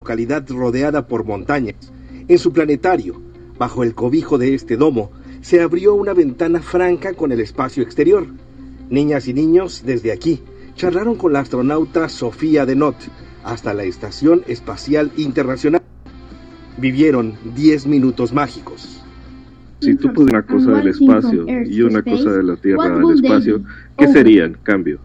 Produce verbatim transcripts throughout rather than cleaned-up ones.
localidad rodeada por montañas. En su planetario, bajo el cobijo de este domo, se abrió una ventana franca con el espacio exterior. Niñas y niños, desde aquí, charlaron con la astronauta Sofía Denot hasta la Estación Espacial Internacional. Vivieron diez minutos mágicos. Si tú pudieras una cosa del espacio y una cosa de la Tierra al espacio, ¿qué serían? Cambio.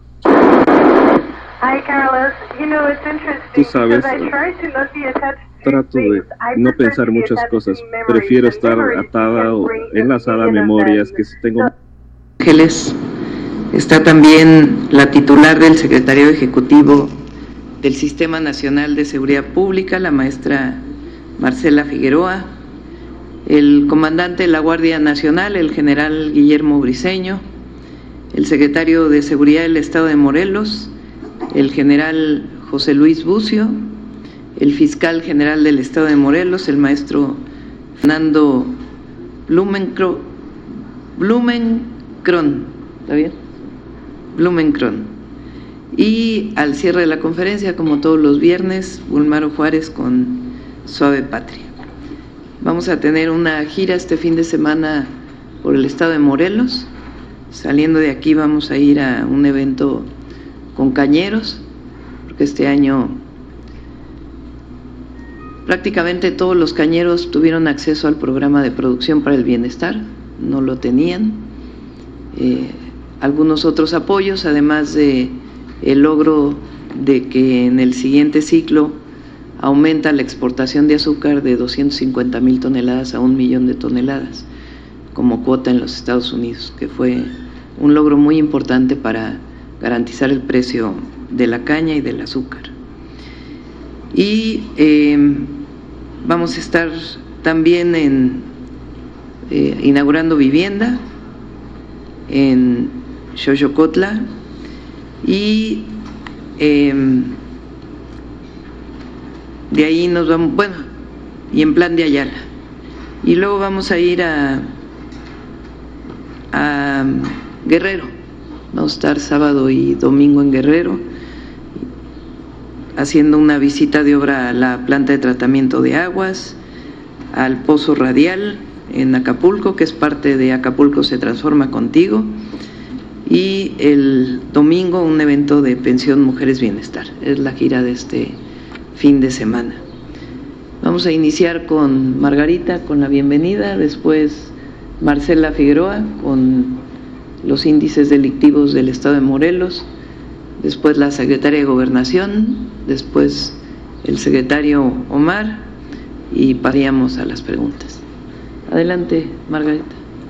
Tú sabes, trato de no pensar muchas cosas. Prefiero estar atada o enlazada a memorias que si tengo... Ángeles, está también la titular del Secretariado Ejecutivo del Sistema Nacional de Seguridad Pública, la maestra Marcela Figueroa, el comandante de la Guardia Nacional, el general Guillermo Briceño, el secretario de Seguridad del Estado de Morelos, el general José Luis Bucio, el fiscal general del Estado de Morelos, el maestro Fernando Blumenkron, Blumenkron, ¿está bien? Blumenkron. Y al cierre de la conferencia, como todos los viernes, Bulmaro Juárez con Suave Patria. Vamos a tener una gira este fin de semana por el estado de Morelos. Saliendo de aquí vamos a ir a un evento con cañeros, porque este año prácticamente todos los cañeros tuvieron acceso al programa de producción para el bienestar, no lo tenían. Eh, algunos otros apoyos, además de el logro de que en el siguiente ciclo aumenta la exportación de azúcar de doscientas cincuenta mil toneladas a un millón de toneladas como cuota en los Estados Unidos, que fue un logro muy importante para garantizar el precio de la caña y del azúcar. Y eh, vamos a estar también en, eh, inaugurando vivienda en Xochocotla y eh, de ahí nos vamos, bueno, y en Plan de Ayala. Y luego vamos a ir a, a Guerrero. Vamos a estar sábado y domingo en Guerrero, haciendo una visita de obra a la planta de tratamiento de aguas, al pozo radial en Acapulco, que es parte de Acapulco se transforma contigo, y el domingo un evento de pensión Mujeres Bienestar. Es la gira de este fin de semana. Vamos a iniciar con Margarita, con la bienvenida, después Marcela Figueroa, con los índices delictivos del estado de Morelos, después la secretaria de Gobernación, después el secretario Omar, y pasaríamos a las preguntas. Adelante, Margarita.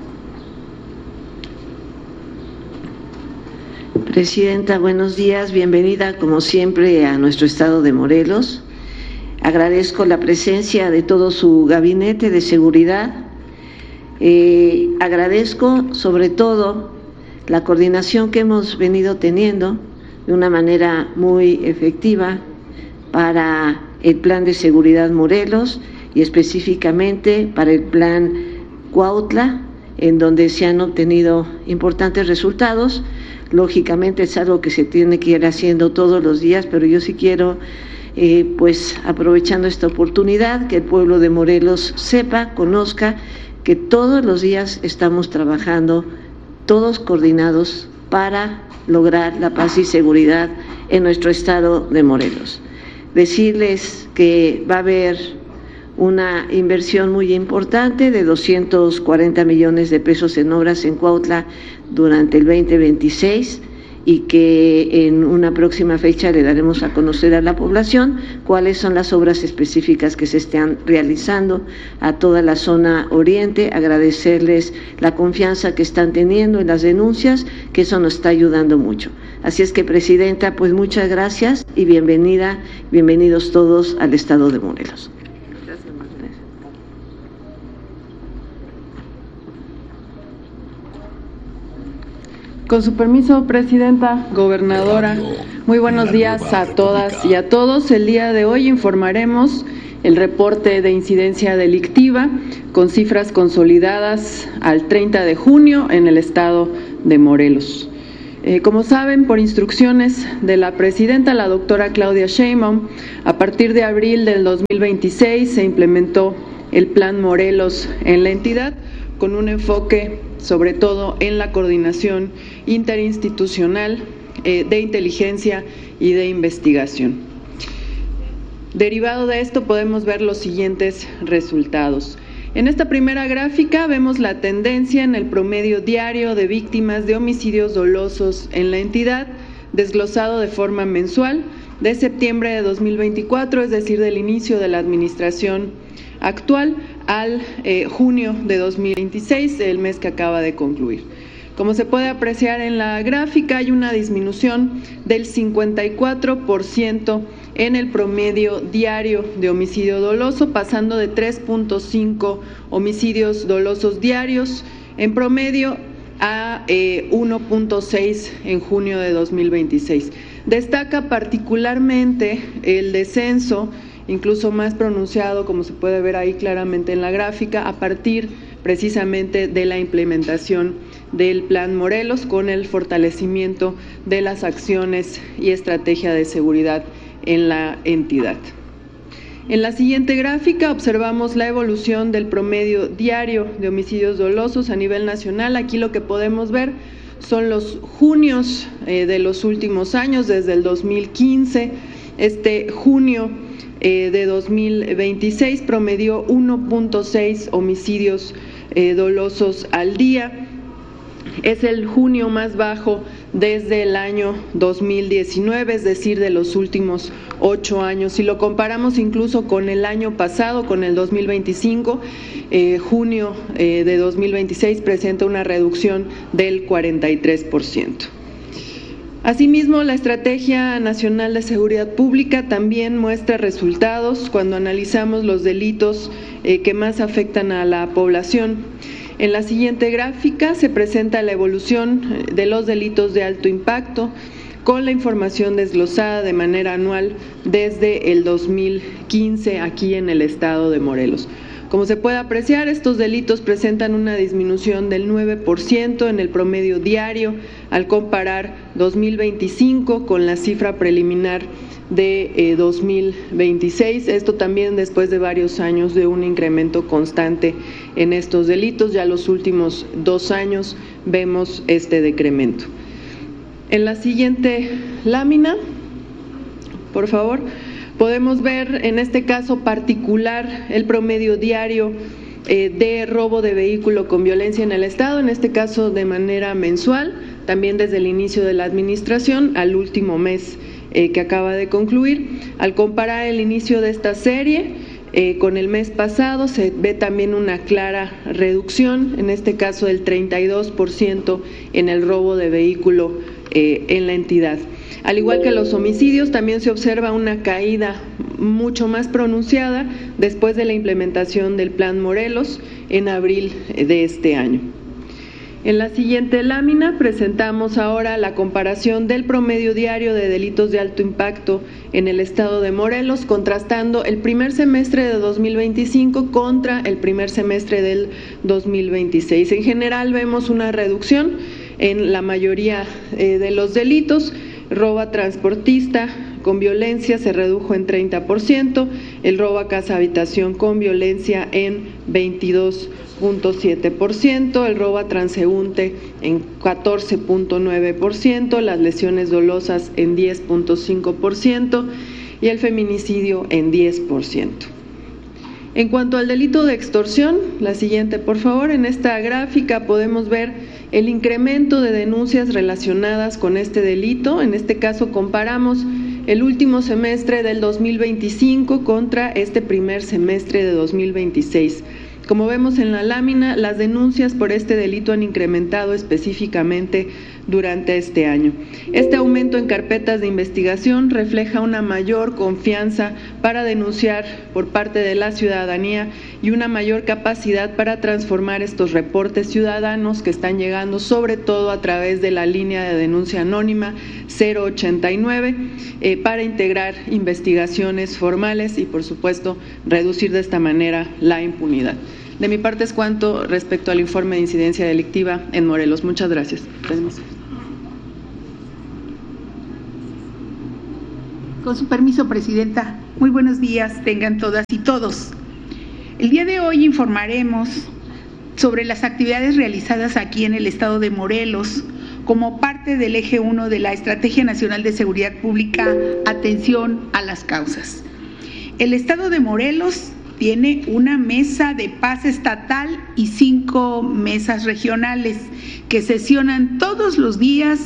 Presidenta, buenos días, bienvenida como siempre a nuestro estado de Morelos. Agradezco la presencia de todo su gabinete de seguridad. Eh, agradezco sobre todo la coordinación que hemos venido teniendo de una manera muy efectiva para el Plan de Seguridad Morelos y específicamente para el Plan Cuautla, en donde se han obtenido importantes resultados. Lógicamente es algo que se tiene que ir haciendo todos los días, pero yo sí quiero, eh, pues aprovechando esta oportunidad, que el pueblo de Morelos sepa, conozca que todos los días estamos trabajando, todos coordinados para lograr la paz y seguridad en nuestro estado de Morelos. Decirles que va a haber una inversión muy importante de doscientos cuarenta millones de pesos en obras en Cuautla durante el veinte veintiséis y que en una próxima fecha le daremos a conocer a la población cuáles son las obras específicas que se están realizando a toda la zona oriente, agradecerles la confianza que están teniendo en las denuncias, que eso nos está ayudando mucho. Así es que, Presidenta, pues muchas gracias y bienvenida, bienvenidos todos al estado de Morelos. Con su permiso, Presidenta, Gobernadora, muy buenos días a todas y a todos. El día de hoy informaremos el reporte de incidencia delictiva con cifras consolidadas al treinta de junio en el estado de Morelos. Eh, como saben, por instrucciones de la presidenta, la doctora Claudia Sheinbaum, a partir de abril del dos mil veintiséis se implementó el Plan Morelos en la entidad, con un enfoque sobre todo en la coordinación interinstitucional eh, de inteligencia y de investigación. Derivado de esto podemos ver los siguientes resultados. En esta primera gráfica vemos la tendencia en el promedio diario de víctimas de homicidios dolosos en la entidad, desglosado de forma mensual, de septiembre de dos mil veinticuatro, es decir, del inicio de la administración actual, al eh, junio de dos mil veintiséis, el mes que acaba de concluir. Como se puede apreciar en la gráfica, hay una disminución del cincuenta y cuatro por ciento en el promedio diario de homicidio doloso, pasando de tres punto cinco homicidios dolosos diarios en promedio a eh, uno punto seis en junio de dos mil veintiséis. Destaca particularmente el descenso, incluso más pronunciado, como se puede ver ahí claramente en la gráfica, a partir precisamente de la implementación del Plan Morelos, con el fortalecimiento de las acciones y estrategia de seguridad en la entidad. En la siguiente gráfica observamos la evolución del promedio diario de homicidios dolosos a nivel nacional. Aquí lo que podemos ver son los junios eh, de los últimos años, desde el dos mil quince. Este junio eh, de dos mil veintiséis promedió uno punto seis homicidios eh, dolosos al día. Es el junio más bajo desde el año dos mil diecinueve, es decir, de los últimos ocho años. Si lo comparamos incluso con el año pasado, con el dos mil veinticinco, eh, junio eh, de dos mil veintiséis presenta una reducción del cuarenta y tres por ciento. Asimismo, la Estrategia Nacional de Seguridad Pública también muestra resultados cuando analizamos los delitos eh, que más afectan a la población. En la siguiente gráfica se presenta la evolución de los delitos de alto impacto con la información desglosada de manera anual desde el dos mil quince aquí en el estado de Morelos. Como se puede apreciar, estos delitos presentan una disminución del nueve por ciento en el promedio diario al comparar dos mil veinticinco con la cifra preliminar de eh, dos mil veintiséis, esto también después de varios años de un incremento constante en estos delitos. Ya los últimos dos años vemos este decremento. En la siguiente lámina, por favor, podemos ver en este caso particular el promedio diario eh, de robo de vehículo con violencia en el estado, en este caso de manera mensual, también desde el inicio de la administración al último mes Eh, que acaba de concluir. Al comparar el inicio de esta serie eh, con el mes pasado, se ve también una clara reducción, en este caso del treinta y dos por ciento en el robo de vehículo eh, en la entidad. Al igual que los homicidios, también se observa una caída mucho más pronunciada después de la implementación del Plan Morelos en abril de este año. En la siguiente lámina presentamos ahora la comparación del promedio diario de delitos de alto impacto en el estado de Morelos, contrastando el primer semestre de dos mil veinticinco contra el primer semestre del dos mil veintiséis. En general vemos una reducción en la mayoría eh, de los delitos. Robo a transportista con violencia se redujo en treinta por ciento, el robo a casa habitación con violencia en veintidós punto siete por ciento, el robo a transeúnte en catorce punto nueve por ciento, las lesiones dolosas en diez punto cinco por ciento y el feminicidio en diez por ciento. En cuanto al delito de extorsión, la siguiente por favor, en esta gráfica podemos ver el incremento de denuncias relacionadas con este delito. En este caso comparamos el último semestre del dos mil veinticinco contra este primer semestre de dos mil veintiséis. Como vemos en la lámina, las denuncias por este delito han incrementado específicamente durante este año. Este aumento en carpetas de investigación refleja una mayor confianza para denunciar por parte de la ciudadanía y una mayor capacidad para transformar estos reportes ciudadanos que están llegando sobre todo a través de la línea de denuncia anónima cero ochenta y nueve eh, para integrar investigaciones formales y por supuesto reducir de esta manera la impunidad. De mi parte es cuanto respecto al informe de incidencia delictiva en Morelos. Muchas gracias. Con su permiso, Presidenta, muy buenos días tengan todas y todos. El día de hoy informaremos sobre las actividades realizadas aquí en el estado de Morelos como parte del eje uno de la Estrategia Nacional de Seguridad Pública, atención a las causas. El estado de Morelos tiene una mesa de paz estatal y cinco mesas regionales que sesionan todos los días,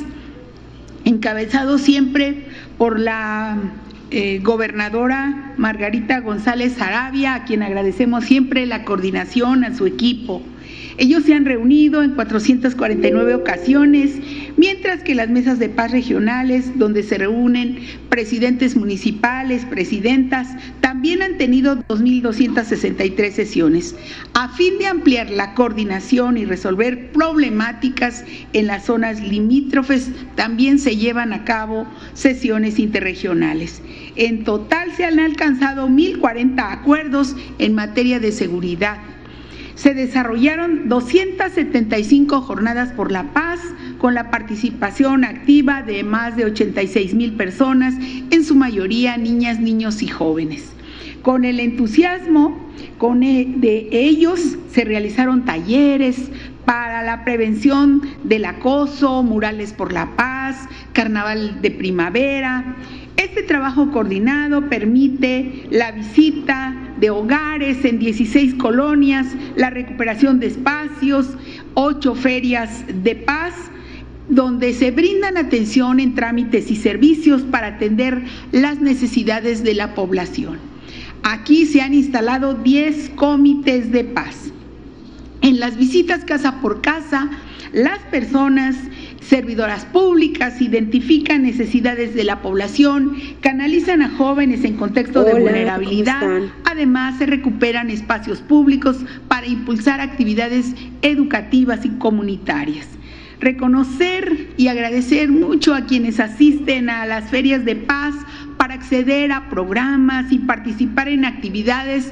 encabezados siempre por la eh, gobernadora Margarita González Saravia, a quien agradecemos siempre la coordinación, a su equipo. Ellos se han reunido en cuatrocientas cuarenta y nueve ocasiones, mientras que las mesas de paz regionales, donde se reúnen presidentes municipales, presidentas, también han tenido dos mil doscientas sesenta y tres sesiones, a fin de ampliar la coordinación y resolver problemáticas en las zonas limítrofes. También se llevan a cabo sesiones interregionales. En total se han alcanzado mil cuarenta acuerdos en materia de seguridad. Se desarrollaron doscientas setenta y cinco jornadas por la paz, con la participación activa de más de ochenta y seis mil personas, en su mayoría niñas, niños y jóvenes. Con el entusiasmo con el de ellos se realizaron talleres para la prevención del acoso, murales por la paz, carnaval de primavera. Este trabajo coordinado permite la visita de hogares en dieciséis colonias, la recuperación de espacios, ocho ferias de paz, donde se brindan atención en trámites y servicios para atender las necesidades de la población. Aquí se han instalado diez comités de paz. En las visitas casa por casa, las personas servidoras públicas identifican necesidades de la población, canalizan a jóvenes en contexto Hola, de vulnerabilidad, además se recuperan espacios públicos para impulsar actividades educativas y comunitarias. Reconocer y agradecer mucho a quienes asisten a las ferias de paz para acceder a programas y participar en actividades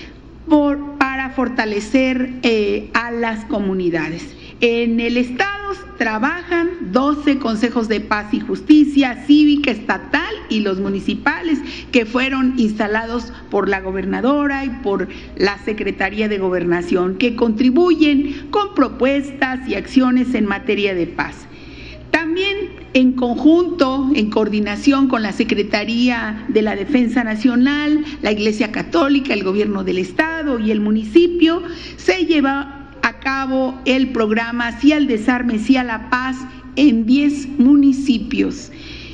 por, para fortalecer eh, a las comunidades. En el estado trabajan doce consejos de paz y justicia cívica estatal y los municipales, que fueron instalados por la gobernadora y por la Secretaría de Gobernación, que contribuyen con propuestas y acciones en materia de paz. También en conjunto, en coordinación con la Secretaría de la Defensa Nacional, la Iglesia Católica, el Gobierno del Estado y el municipio, se lleva a cabo el programa Sí al Desarme, Sí a la Paz en diez municipios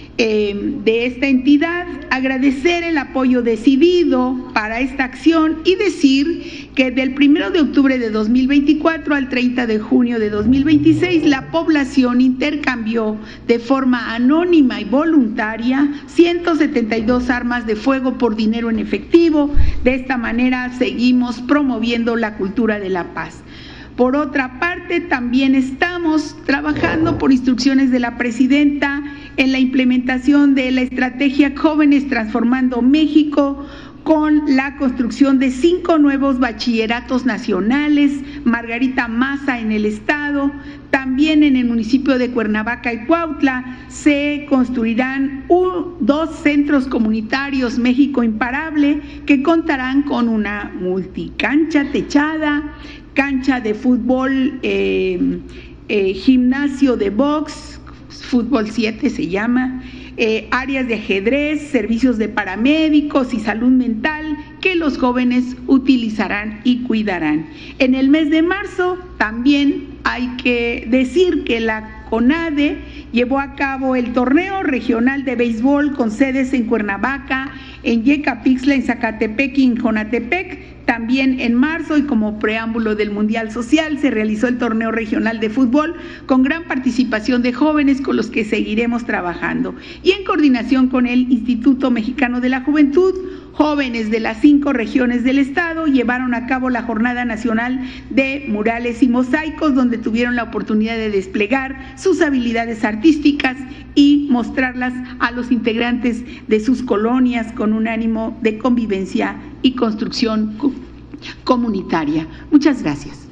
eh, de esta entidad. Agradecer el apoyo decidido para esta acción y decir que del primero de octubre de dos mil veinticuatro al treinta de junio de dos mil veintiséis, la población intercambió de forma anónima y voluntaria ciento setenta y dos armas de fuego por dinero en efectivo. De esta manera seguimos promoviendo la cultura de la paz. Por otra parte, también estamos trabajando por instrucciones de la presidenta en la implementación de la estrategia Jóvenes Transformando México, con la construcción de cinco nuevos bachilleratos nacionales, Margarita Maza en el estado. También en el municipio de Cuernavaca y Cuautla se construirán un, dos centros comunitarios México Imparable, que contarán con una multicancha techada, cancha de fútbol, eh, eh, gimnasio de box, fútbol siete se llama, eh, áreas de ajedrez, servicios de paramédicos y salud mental que los jóvenes utilizarán y cuidarán. En el mes de marzo también hay que decir que la CONADE llevó a cabo el torneo regional de béisbol con sedes en Cuernavaca, en Yecapixtla, en Zacatepec y en Jonatepec. También en marzo, y como preámbulo del Mundial Social, se realizó el torneo regional de fútbol con gran participación de jóvenes con los que seguiremos trabajando. Y en coordinación con el Instituto Mexicano de la Juventud, jóvenes de las cinco regiones del estado llevaron a cabo la Jornada Nacional de Murales y Mosaicos, donde tuvieron la oportunidad de desplegar sus habilidades artísticas y mostrarlas a los integrantes de sus colonias con un ánimo de convivencia y construcción comunitaria. Muchas gracias.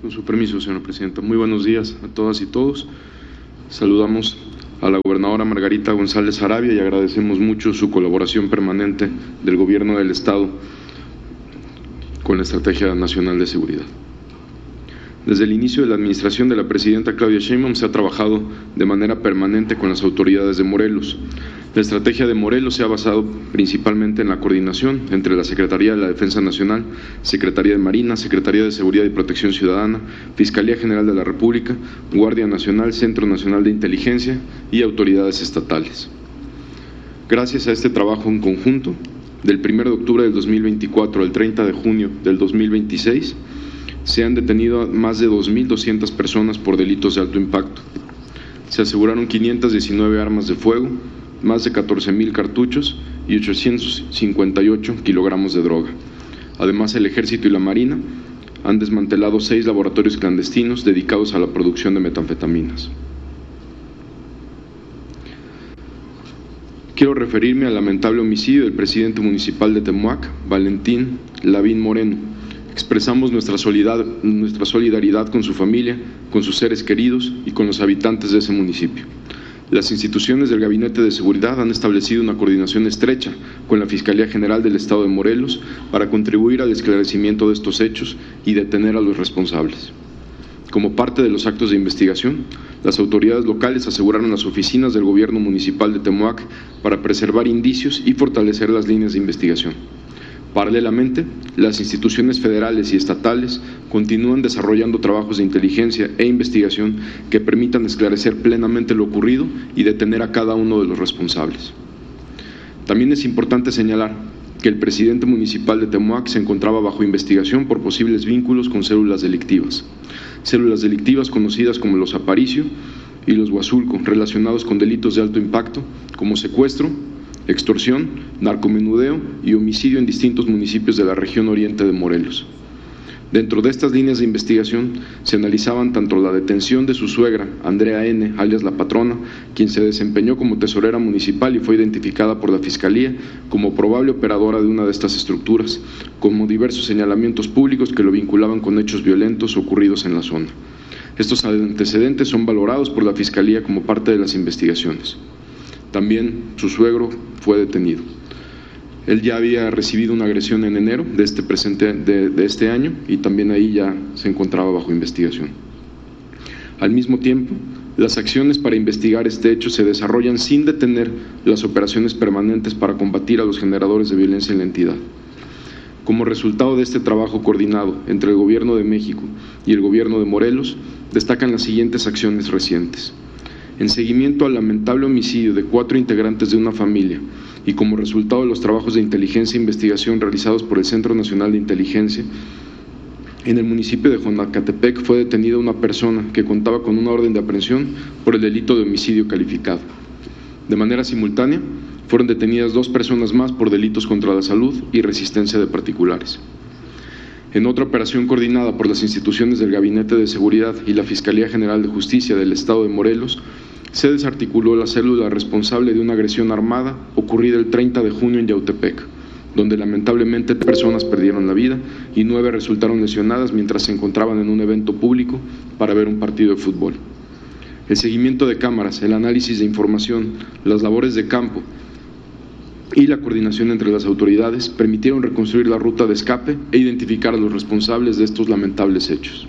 Con su permiso, señora presidenta. Muy buenos días a todas y todos. Saludamos a la gobernadora Margarita González Arabia y agradecemos mucho su colaboración permanente del Gobierno del Estado con la Estrategia Nacional de Seguridad. Desde el inicio de la administración de la presidenta Claudia Sheinbaum se ha trabajado de manera permanente con las autoridades de Morelos. La estrategia de Morelos se ha basado principalmente en la coordinación entre la Secretaría de la Defensa Nacional, Secretaría de Marina, Secretaría de Seguridad y Protección Ciudadana, Fiscalía General de la República, Guardia Nacional, Centro Nacional de Inteligencia y autoridades estatales. Gracias a este trabajo en conjunto, del primero de octubre del dos mil veinticuatro al treinta de junio del dos mil veintiséis, se han detenido a más de dos mil doscientas personas por delitos de alto impacto. Se aseguraron quinientas diecinueve armas de fuego, más de catorce mil cartuchos y ochocientos cincuenta y ocho kilogramos de droga. Además, el Ejército y la Marina han desmantelado seis laboratorios clandestinos dedicados a la producción de metanfetaminas. Quiero referirme al lamentable homicidio del presidente municipal de Temuac, Valentín Lavín Moreno. Expresamos nuestra solidaridad, nuestra solidaridad con su familia, con sus seres queridos y con los habitantes de ese municipio. Las instituciones del Gabinete de Seguridad han establecido una coordinación estrecha con la Fiscalía General del Estado de Morelos para contribuir al esclarecimiento de estos hechos y detener a los responsables. Como parte de los actos de investigación, las autoridades locales aseguraron las oficinas del Gobierno Municipal de Temuac para preservar indicios y fortalecer las líneas de investigación. Paralelamente, las instituciones federales y estatales continúan desarrollando trabajos de inteligencia e investigación que permitan esclarecer plenamente lo ocurrido y detener a cada uno de los responsables. También es importante señalar que el presidente municipal de Temuac se encontraba bajo investigación por posibles vínculos con células delictivas. Células delictivas conocidas como los Aparicio y los Huazulco, relacionados con delitos de alto impacto como secuestro, extorsión, narcomenudeo y homicidio en distintos municipios de la región oriente de Morelos. Dentro de estas líneas de investigación se analizaban tanto la detención de su suegra, Andrea N., alias La Patrona, quien se desempeñó como tesorera municipal y fue identificada por la Fiscalía como probable operadora de una de estas estructuras, como diversos señalamientos públicos que lo vinculaban con hechos violentos ocurridos en la zona. Estos antecedentes son valorados por la Fiscalía como parte de las investigaciones. También su suegro fue detenido. Él ya había recibido una agresión en enero de este, presente, de, de este año y también ahí ya se encontraba bajo investigación. Al mismo tiempo, las acciones para investigar este hecho se desarrollan sin detener las operaciones permanentes para combatir a los generadores de violencia en la entidad. Como resultado de este trabajo coordinado entre el Gobierno de México y el Gobierno de Morelos, destacan las siguientes acciones recientes. En seguimiento al lamentable homicidio de cuatro integrantes de una familia y como resultado de los trabajos de inteligencia e investigación realizados por el Centro Nacional de Inteligencia, en el municipio de Jonacatepec fue detenida una persona que contaba con una orden de aprehensión por el delito de homicidio calificado. De manera simultánea, fueron detenidas dos personas más por delitos contra la salud y resistencia de particulares. En otra operación coordinada por las instituciones del Gabinete de Seguridad y la Fiscalía General de Justicia del Estado de Morelos, se desarticuló la célula responsable de una agresión armada ocurrida el treinta de junio en Yautepec, donde lamentablemente personas perdieron la vida y nueve resultaron lesionadas mientras se encontraban en un evento público para ver un partido de fútbol. El seguimiento de cámaras, el análisis de información, las labores de campo y la coordinación entre las autoridades permitieron reconstruir la ruta de escape e identificar a los responsables de estos lamentables hechos.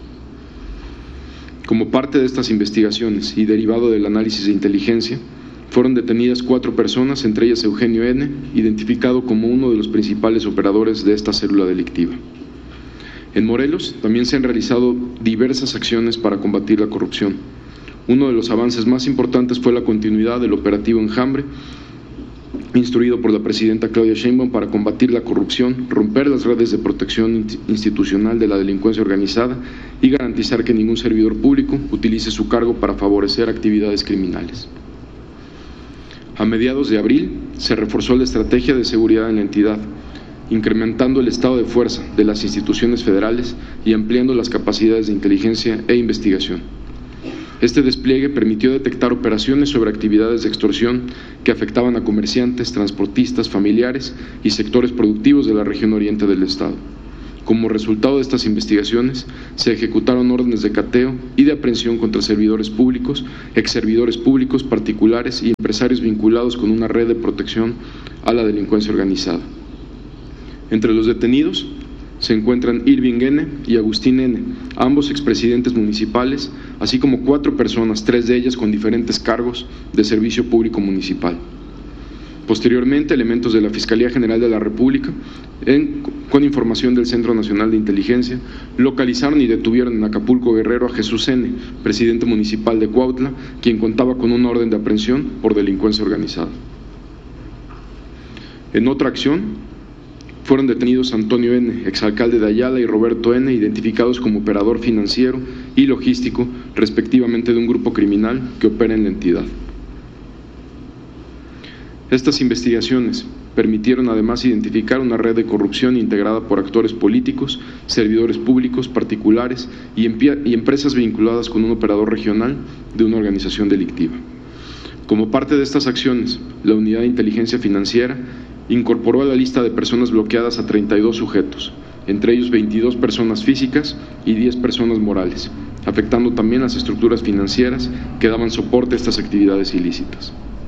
Como parte de estas investigaciones y derivado del análisis de inteligencia, fueron detenidas cuatro personas, entre ellas Eugenio N., identificado como uno de los principales operadores de esta célula delictiva. En Morelos también se han realizado diversas acciones para combatir la corrupción. Uno de los avances más importantes fue la continuidad del operativo Enjambre, instruido por la presidenta Claudia Sheinbaum para combatir la corrupción, romper las redes de protección institucional de la delincuencia organizada y garantizar que ningún servidor público utilice su cargo para favorecer actividades criminales. A mediados de abril se reforzó la estrategia de seguridad en la entidad, incrementando el estado de fuerza de las instituciones federales y ampliando las capacidades de inteligencia e investigación. Este despliegue permitió detectar operaciones sobre actividades de extorsión que afectaban a comerciantes, transportistas, familiares y sectores productivos de la región oriente del estado. Como resultado de estas investigaciones, se ejecutaron órdenes de cateo y de aprehensión contra servidores públicos, exservidores públicos, particulares y empresarios vinculados con una red de protección a la delincuencia organizada. Entre los detenidos se encuentran Irving N. y Agustín N., ambos expresidentes municipales, así como cuatro personas, tres de ellas con diferentes cargos de servicio público municipal. Posteriormente, elementos de la Fiscalía General de la República, en, con información del Centro Nacional de Inteligencia, localizaron y detuvieron en Acapulco, Guerrero, a Jesús N., presidente municipal de Cuautla, quien contaba con una orden de aprehensión por delincuencia organizada. En otra acción, fueron detenidos Antonio N., exalcalde de Ayala, y Roberto N., identificados como operador financiero y logístico, respectivamente, de un grupo criminal que opera en la entidad. Estas investigaciones permitieron además identificar una red de corrupción integrada por actores políticos, servidores públicos, particulares y, y empresas vinculadas con un operador regional de una organización delictiva. Como parte de estas acciones, la Unidad de Inteligencia Financiera incorporó a la lista de personas bloqueadas a treinta y dos sujetos, entre ellos veintidós personas físicas y diez personas morales, afectando también las estructuras financieras que daban soporte a estas actividades ilícitas.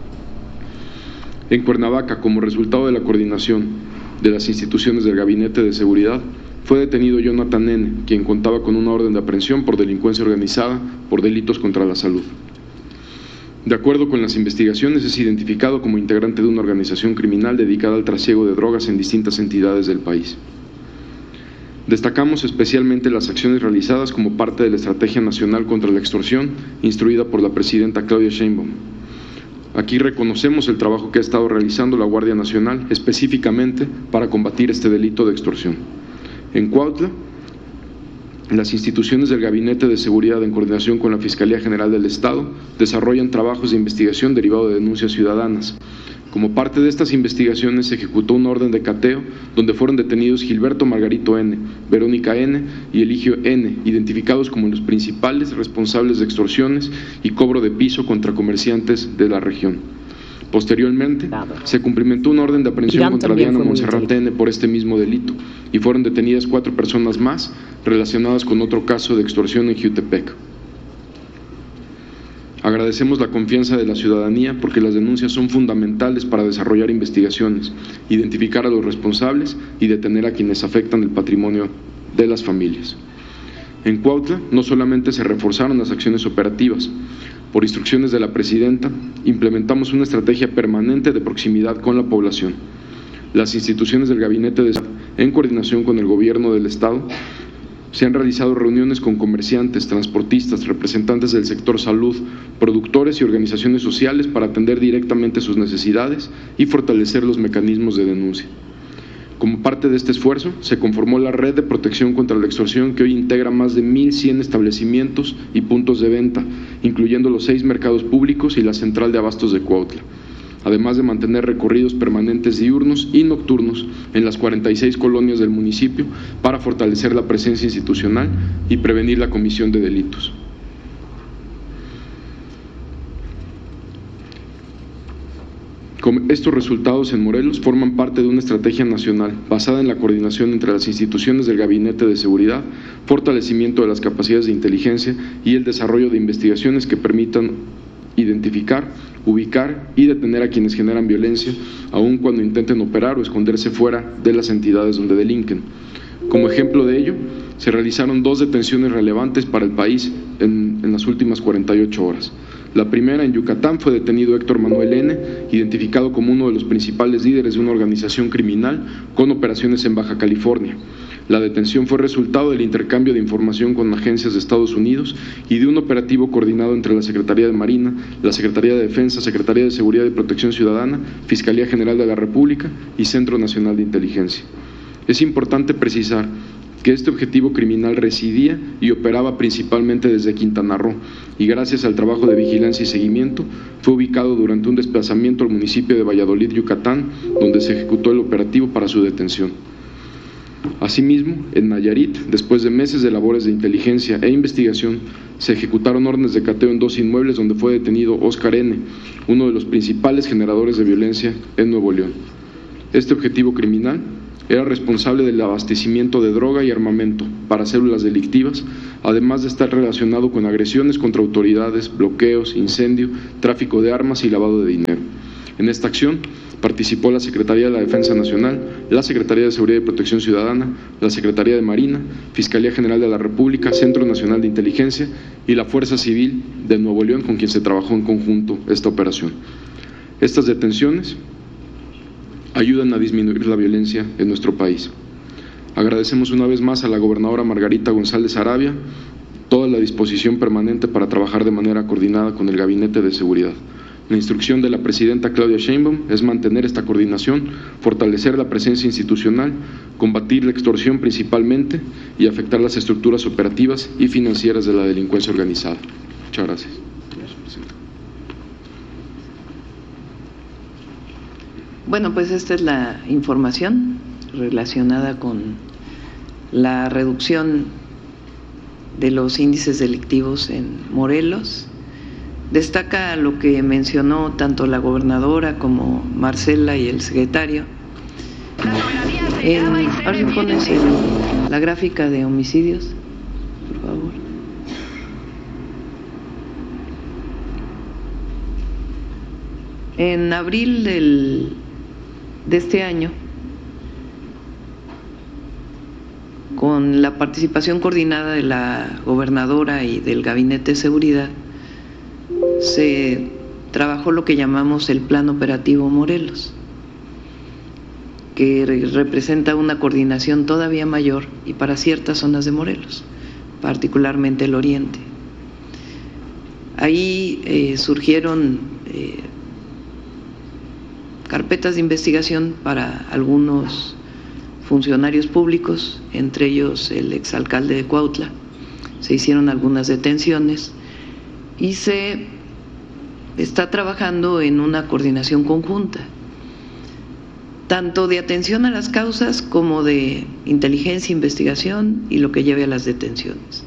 En Cuernavaca, como resultado de la coordinación de las instituciones del Gabinete de Seguridad, fue detenido Jonathan N., quien contaba con una orden de aprehensión por delincuencia organizada por delitos contra la salud. De acuerdo con las investigaciones, es identificado como integrante de una organización criminal dedicada al trasiego de drogas en distintas entidades del país. Destacamos especialmente las acciones realizadas como parte de la Estrategia Nacional contra la Extorsión, instruida por la presidenta Claudia Sheinbaum. Aquí reconocemos el trabajo que ha estado realizando la Guardia Nacional específicamente para combatir este delito de extorsión. En Cuautla, las instituciones del Gabinete de Seguridad, en coordinación con la Fiscalía General del Estado, desarrollan trabajos de investigación derivado de denuncias ciudadanas. Como parte de estas investigaciones, se ejecutó una orden de cateo donde fueron detenidos Gilberto Margarito N., Verónica N. y Eligio N., identificados como los principales responsables de extorsiones y cobro de piso contra comerciantes de la región. Posteriormente, se cumplimentó una orden de aprehensión contra Diana Montserrat N. por este mismo delito, y fueron detenidas cuatro personas más relacionadas con otro caso de extorsión en Jiutepec. Agradecemos la confianza de la ciudadanía porque las denuncias son fundamentales para desarrollar investigaciones, identificar a los responsables y detener a quienes afectan el patrimonio de las familias. En Cuautla no solamente se reforzaron las acciones operativas. Por instrucciones de la presidenta, implementamos una estrategia permanente de proximidad con la población. Las instituciones del Gabinete de Seguridad, en coordinación con el Gobierno del Estado, se han realizado reuniones con comerciantes, transportistas, representantes del sector salud, productores y organizaciones sociales para atender directamente sus necesidades y fortalecer los mecanismos de denuncia. Como parte de este esfuerzo, se conformó la Red de Protección contra la Extorsión, que hoy integra más de mil cien establecimientos y puntos de venta, incluyendo los seis mercados públicos y la central de abastos de Cuautla, además de mantener recorridos permanentes diurnos y nocturnos en las cuarenta y seis colonias del municipio para fortalecer la presencia institucional y prevenir la comisión de delitos. Estos resultados en Morelos forman parte de una estrategia nacional basada en la coordinación entre las instituciones del Gabinete de Seguridad, fortalecimiento de las capacidades de inteligencia y el desarrollo de investigaciones que permitan identificar, ubicar y detener a quienes generan violencia, aun cuando intenten operar o esconderse fuera de las entidades donde delinquen. Como ejemplo de ello, se realizaron dos detenciones relevantes para el país en, en las últimas cuarenta y ocho horas. La primera, en Yucatán, fue detenido Héctor Manuel N., identificado como uno de los principales líderes de una organización criminal con operaciones en Baja California. La detención fue resultado del intercambio de información con agencias de Estados Unidos y de un operativo coordinado entre la Secretaría de Marina, la Secretaría de Defensa, Secretaría de Seguridad y Protección Ciudadana, Fiscalía General de la República y Centro Nacional de Inteligencia. Es importante precisar que este objetivo criminal residía y operaba principalmente desde Quintana Roo, y gracias al trabajo de vigilancia y seguimiento fue ubicado durante un desplazamiento al municipio de Valladolid, Yucatán, donde se ejecutó el operativo para su detención. Asimismo, en Nayarit, después de meses de labores de inteligencia e investigación, se ejecutaron órdenes de cateo en dos inmuebles donde fue detenido Óscar N., uno de los principales generadores de violencia en Nuevo León. Este objetivo criminal Era responsable del abastecimiento de droga y armamento para células delictivas, además de estar relacionado con agresiones contra autoridades, bloqueos, incendio, tráfico de armas y lavado de dinero. En esta acción participó la Secretaría de la Defensa Nacional, la Secretaría de Seguridad y Protección Ciudadana, la Secretaría de Marina, Fiscalía General de la República, Centro Nacional de Inteligencia y la Fuerza Civil de Nuevo León, con quien se trabajó en conjunto esta operación. Estas detenciones ayudan a disminuir la violencia en nuestro país. Agradecemos una vez más a la gobernadora Margarita González Arabia toda la disposición permanente para trabajar de manera coordinada con el Gabinete de Seguridad. La instrucción de la presidenta Claudia Sheinbaum es mantener esta coordinación, fortalecer la presencia institucional, combatir la extorsión principalmente y afectar las estructuras operativas y financieras de la delincuencia organizada. Muchas gracias. Bueno, pues esta es la información relacionada con la reducción de los índices delictivos en Morelos. Destaca lo que mencionó tanto la gobernadora como Marcela y el secretario. En, ahora me pones el, la gráfica de homicidios, por favor. En abril del de este año, con la participación coordinada de la gobernadora y del Gabinete de Seguridad, se trabajó lo que llamamos el Plan Operativo Morelos, que representa una coordinación todavía mayor y para ciertas zonas de Morelos, particularmente el oriente. Ahí eh, surgieron eh, carpetas de investigación para algunos funcionarios públicos, entre ellos el exalcalde de Cuautla. Se hicieron algunas detenciones y se está trabajando en una coordinación conjunta, tanto de atención a las causas como de inteligencia, investigación y lo que lleve a las detenciones.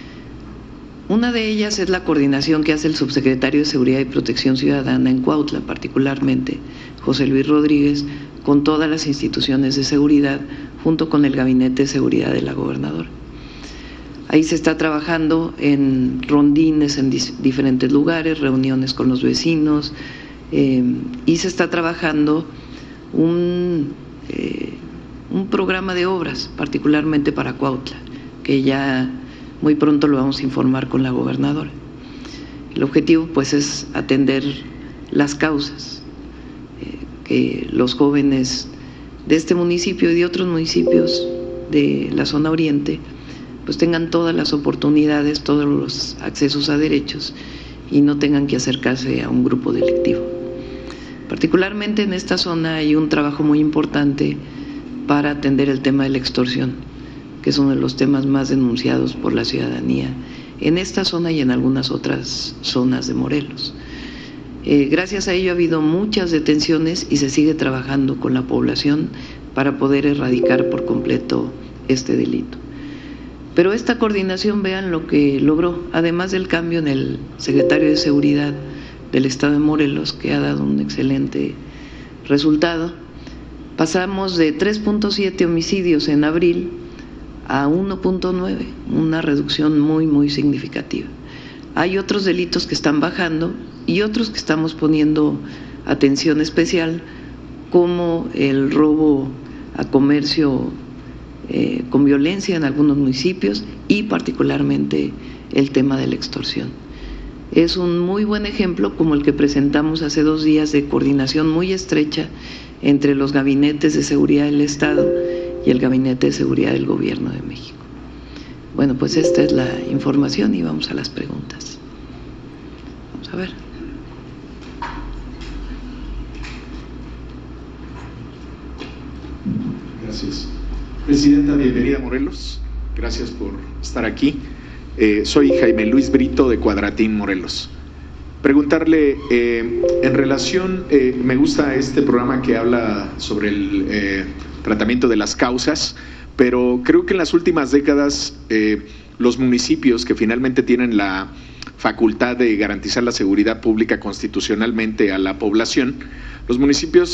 Una de ellas es la coordinación que hace el subsecretario de Seguridad y Protección Ciudadana en Cuautla, particularmente José Luis Rodríguez, con todas las instituciones de seguridad, junto con el Gabinete de Seguridad de la gobernadora. Ahí se está trabajando en rondines en diferentes lugares, reuniones con los vecinos, eh, y se está trabajando un, eh, un programa de obras, particularmente para Cuautla, que ya muy pronto lo vamos a informar con la gobernadora. El objetivo pues es atender las causas, eh, que los jóvenes de este municipio y de otros municipios de la zona oriente pues tengan todas las oportunidades, todos los accesos a derechos y no tengan que acercarse a un grupo delictivo. Particularmente en esta zona hay un trabajo muy importante para atender el tema de la extorsión, que es uno de los temas más denunciados por la ciudadanía en esta zona y en algunas otras zonas de Morelos. Eh, gracias a ello ha habido muchas detenciones y se sigue trabajando con la población para poder erradicar por completo este delito. Pero esta coordinación, vean lo que logró, además del cambio en el secretario de Seguridad del Estado de Morelos, que ha dado un excelente resultado. Pasamos de tres punto siete homicidios en abril a uno punto nueve, una reducción muy, muy significativa. Hay otros delitos que están bajando y otros que estamos poniendo atención especial, como el robo a comercio eh, con violencia en algunos municipios y particularmente el tema de la extorsión. Es un muy buen ejemplo como el que presentamos hace dos días de coordinación muy estrecha entre los gabinetes de seguridad del Estado y el Gabinete de Seguridad del Gobierno de México. Bueno, pues esta es la información y vamos a las preguntas. Vamos a ver. Gracias. Presidenta, bienvenida a Morelos. Gracias por estar aquí. Eh, soy Jaime Luis Brito de Cuadratín, Morelos. Preguntarle, eh, en relación, eh, me gusta este programa que habla sobre el eh, tratamiento de las causas, pero creo que en las últimas décadas eh, los municipios que finalmente tienen la facultad de garantizar la seguridad pública constitucionalmente a la población, los municipios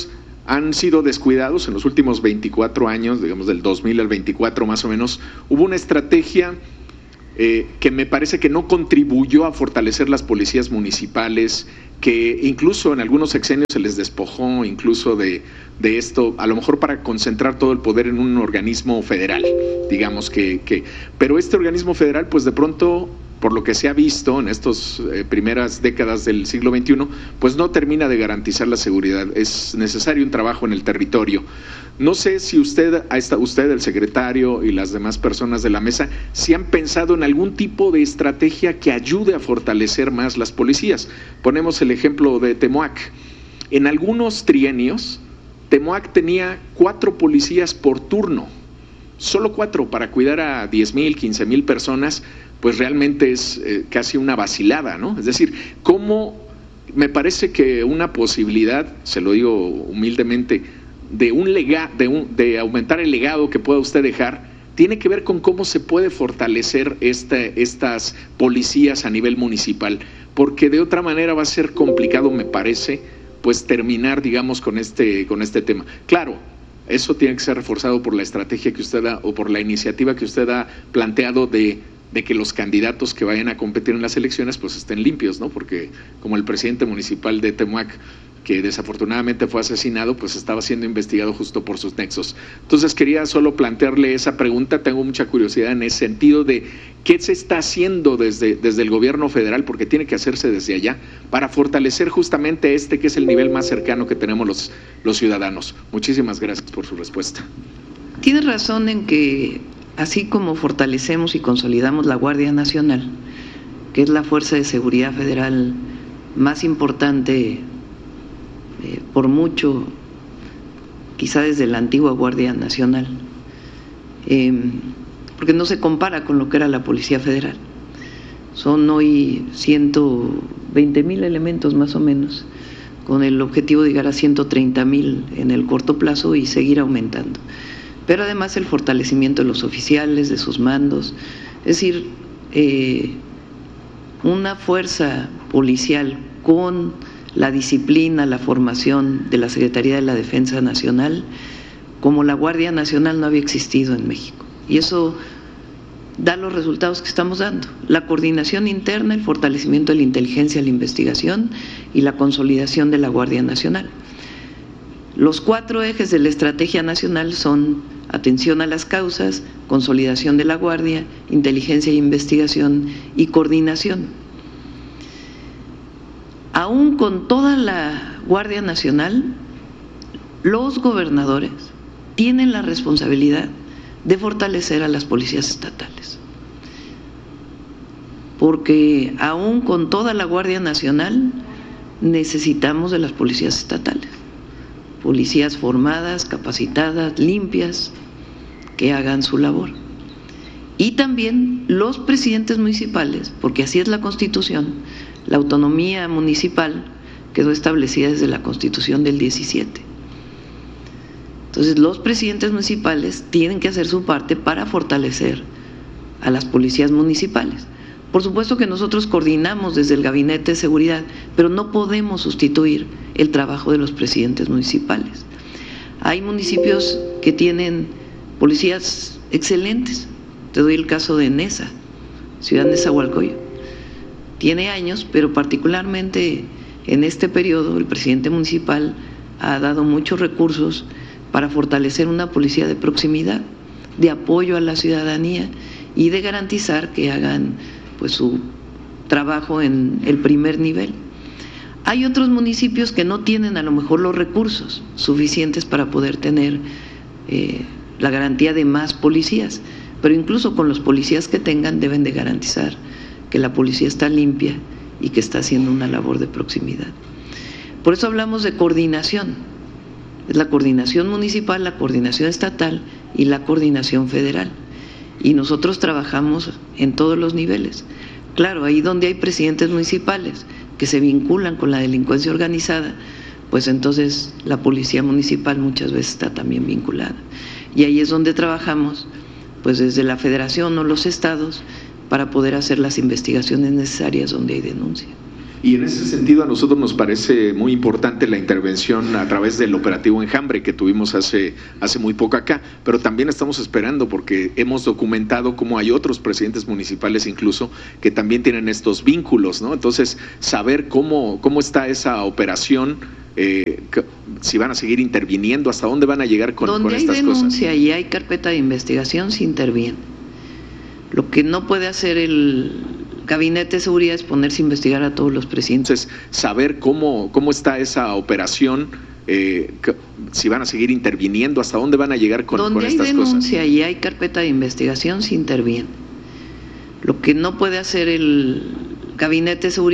han sido descuidados en los últimos veinticuatro años, digamos del dos mil al veinticuatro más o menos. Hubo una estrategia eh, que me parece que no contribuyó a fortalecer las policías municipales, que incluso en algunos sexenios se les despojó incluso de, de esto, a lo mejor para concentrar todo el poder en un organismo federal, digamos que, que pero este organismo federal pues de pronto, por lo que se ha visto en estas eh, primeras décadas del siglo veintiuno, pues no termina de garantizar la seguridad. Es necesario un trabajo en el territorio. No sé si usted, usted, el secretario y las demás personas de la mesa, si han pensado en algún tipo de estrategia que ayude a fortalecer más las policías. Ponemos el ejemplo de Temoac. En algunos trienios, Temoac tenía cuatro policías por turno, solo cuatro para cuidar a diez mil, quince mil personas. Pues realmente es eh, casi una vacilada, ¿no? Es decir, ¿cómo me parece que una posibilidad, se lo digo humildemente, de un lega, de, un, de aumentar el legado que pueda usted dejar, tiene que ver con cómo se puede fortalecer este, estas policías a nivel municipal? Porque de otra manera va a ser complicado, me parece, pues terminar, digamos, con este, con este tema. Claro, eso tiene que ser reforzado por la estrategia que usted da o por la iniciativa que usted ha planteado de de que los candidatos que vayan a competir en las elecciones pues estén limpios, ¿no? Porque como el presidente municipal de Temoac, que desafortunadamente fue asesinado, pues estaba siendo investigado justo por sus nexos. Entonces quería solo plantearle esa pregunta, tengo mucha curiosidad en ese sentido de qué se está haciendo desde, desde el gobierno federal, porque tiene que hacerse desde allá, para fortalecer justamente este que es el nivel más cercano que tenemos los, los ciudadanos. Muchísimas gracias por su respuesta. Tiene razón en que así como fortalecemos y consolidamos la Guardia Nacional, que es la fuerza de seguridad federal más importante eh, por mucho, quizá desde la antigua Guardia Nacional, eh, porque no se compara con lo que era la Policía Federal. Son hoy ciento veinte mil elementos más o menos, con el objetivo de llegar a ciento treinta mil en el corto plazo y seguir aumentando. Pero además el fortalecimiento de los oficiales, de sus mandos, es decir, eh, una fuerza policial con la disciplina, la formación de la Secretaría de la Defensa Nacional, como la Guardia Nacional no había existido en México. Y eso da los resultados que estamos dando: la coordinación interna, el fortalecimiento de la inteligencia, la investigación y la consolidación de la Guardia Nacional. Los cuatro ejes de la estrategia nacional son atención a las causas, consolidación de la Guardia, inteligencia e investigación y coordinación. Aún con toda la Guardia Nacional, los gobernadores tienen la responsabilidad de fortalecer a las policías estatales. Porque aún con toda la Guardia Nacional, necesitamos de las policías estatales. Policías formadas, capacitadas, limpias, que hagan su labor. Y también los presidentes municipales, porque así es la Constitución, la autonomía municipal quedó establecida desde la Constitución del diecisiete. Entonces los presidentes municipales tienen que hacer su parte para fortalecer a las policías municipales. Por supuesto que nosotros coordinamos desde el Gabinete de Seguridad, pero no podemos sustituir el trabajo de los presidentes municipales. Hay municipios que tienen policías excelentes. Te doy el caso de Neza, Ciudad Nezahualcóyotl. Tiene años, pero particularmente en este periodo el presidente municipal ha dado muchos recursos para fortalecer una policía de proximidad, de apoyo a la ciudadanía y de garantizar que hagan pues su trabajo en el primer nivel. Hay otros municipios que no tienen a lo mejor los recursos suficientes para poder tener eh, la garantía de más policías, pero incluso con los policías que tengan deben de garantizar que la policía está limpia y que está haciendo una labor de proximidad. Por eso hablamos de coordinación, es la coordinación municipal, la coordinación estatal y la coordinación federal. Y nosotros trabajamos en todos los niveles. Claro, ahí donde hay presidentes municipales que se vinculan con la delincuencia organizada, pues entonces la policía municipal muchas veces está también vinculada. Y ahí es donde trabajamos, pues desde la federación o los estados, para poder hacer las investigaciones necesarias donde hay denuncia. Y en ese sentido a nosotros nos parece muy importante la intervención a través del operativo Enjambre que tuvimos hace, hace muy poco acá, pero también estamos esperando porque hemos documentado cómo hay otros presidentes municipales incluso que también tienen estos vínculos, ¿no? Entonces, saber cómo, cómo está esa operación, eh, si van a seguir interviniendo, hasta dónde van a llegar con, con estas cosas. Donde hay denuncia y hay carpeta de investigación, se interviene. Lo que no puede hacer el Gabinete de Seguridad es ponerse a investigar a todos los presidentes. Entonces, saber cómo, cómo está esa operación, eh, si van a seguir interviniendo, hasta dónde van a llegar con, con estas cosas. Donde hay denuncia y hay carpeta de investigación, se interviene. Lo que no puede hacer el Gabinete de Seguridad